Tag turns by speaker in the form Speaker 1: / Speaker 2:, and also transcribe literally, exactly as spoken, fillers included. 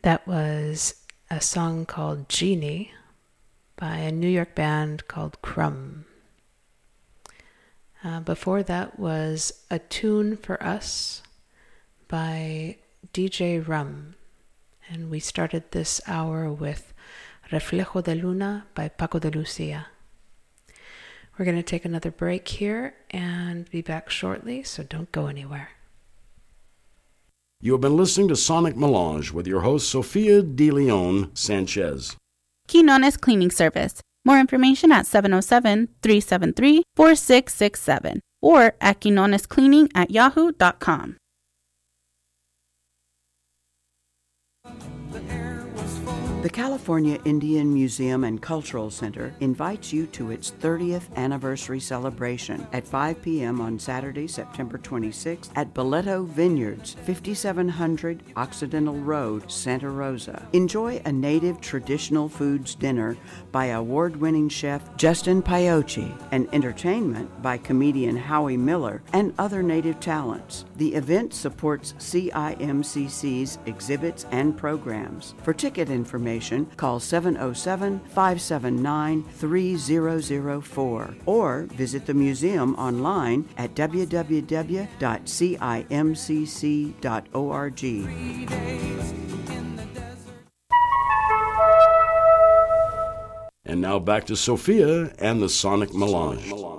Speaker 1: That was a song called Genie by a New York band called Crumb. Uh, before that was A Tune for Us by D J Rum. And we started this hour with Reflejo de Luna by Paco de Lucia. We're going to take another break here and be back shortly, so don't go anywhere.
Speaker 2: You have been listening to Sonic Melange with your host, Sofia De Leon Sanchez.
Speaker 3: Quinones Cleaning Service. More information at seven oh seven, three seven three, four six six seven or at quinonescleaning at yahoo dot com.
Speaker 4: The California Indian Museum and Cultural Center invites you to its thirtieth anniversary celebration at five p.m. on Saturday, September twenty-sixth at Boleto Vineyards, fifty-seven hundred Occidental Road, Santa Rosa. Enjoy a native traditional foods dinner by award-winning chef Justin Paiochi and entertainment by comedian Howie Miller and other native talents. The event supports C I M C C's exhibits and programs. For ticket information, call seven oh seven, five seven nine, three zero zero four or visit the museum online at w w w dot cimcc dot org.
Speaker 2: And now back to Sophia and the Sonic Melange.